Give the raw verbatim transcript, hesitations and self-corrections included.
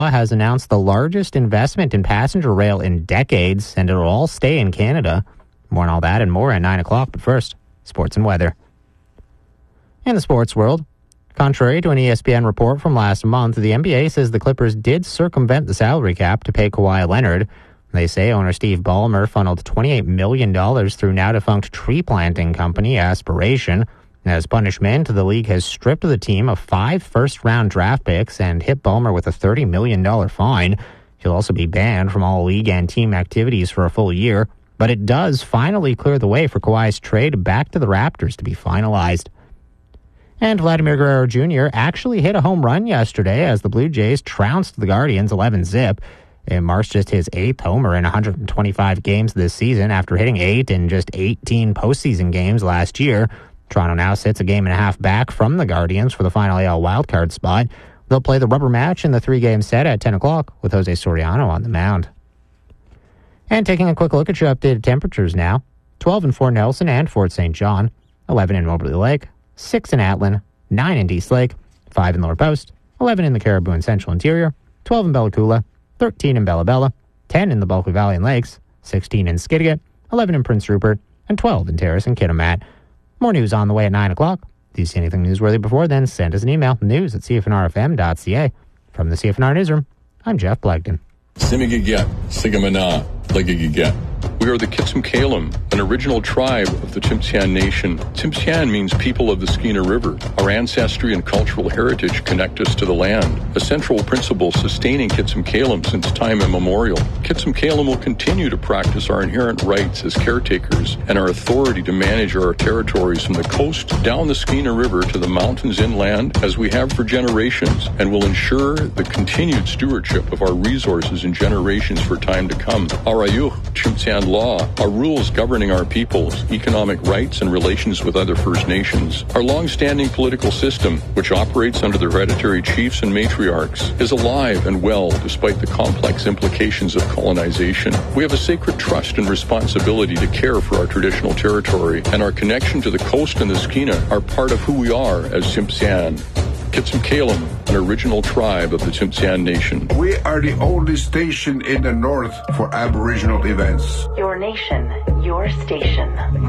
has announced the largest investment in passenger rail in decades, and it'll all stay in Canada. More on all that and more at nine o'clock, but first, sports and weather. In the sports world, contrary to an E S P N report from last month, the N B A says the Clippers did circumvent the salary cap to pay Kawhi Leonard. They say owner Steve Ballmer funneled twenty-eight million dollars through now-defunct tree planting company Aspiration. As punishment, the league has stripped the team of five first-round draft picks and hit Ballmer with a thirty million dollars fine. He'll also be banned from all league and team activities for a full year, but it does finally clear the way for Kawhi's trade back to the Raptors to be finalized. And Vladimir Guerrero Junior actually hit a home run yesterday as the Blue Jays trounced the Guardians eleven zip. It marks just his eighth homer in one hundred twenty-five games this season after hitting eight in just eighteen postseason games last year. Toronto now sits a game and a half back from the Guardians for the final A L wildcard spot. They'll play the rubber match in the three-game set at ten o'clock with Jose Soriano on the mound. And taking a quick look at your updated temperatures now. twelve in Fort Nelson and Fort Saint John, eleven in Moberly Lake, six in Atlin, nine in East Lake, five in Lower Post, eleven in the Caribou and Central Interior, twelve in Bella Coola, thirteen in Bella Bella, ten in the Bulkley Valley and Lakes, sixteen in Skidegate, eleven in Prince Rupert, and twelve in Terrace and Kitimat. More news on the way at nine o'clock. If you see anything newsworthy before then, send us an email, news at c f n r f m dot c a. From the C F N R Newsroom, I'm Jeff Blagden. Simigiget, Sigamana, Ligigiget. We are the Kitsum-Kalem, an original tribe of the Tsimshian Nation. Tsimshian means people of the Skeena River. Our ancestry and cultural heritage connect us to the land, a central principle sustaining Kitsum-Kalem since time immemorial. Kitsum-Kalem will continue to practice our inherent rights as caretakers and our authority to manage our territories from the coast down the Skeena River to the mountains inland as we have for generations, and will ensure the continued stewardship of our resources in generations for time to come. Our Ayuch, Tsimshian law, our rules governing our peoples, economic rights, and relations with other First Nations. Our long-standing political system, which operates under the hereditary chiefs and matriarchs, is alive and well despite the complex implications of colonization. We have a sacred trust and responsibility to care for our traditional territory, and our connection to the coast and the Skeena are part of who we are as Tsimshian. Kitsum-Kalem, an original tribe of the Tsimshian Nation. We are the only station in the north for Aboriginal events. Your nation, your station.